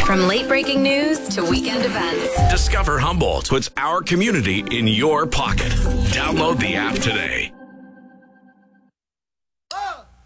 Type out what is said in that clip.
From late breaking news to weekend events. Discover Humboldt puts our community in your pocket. Download the app today.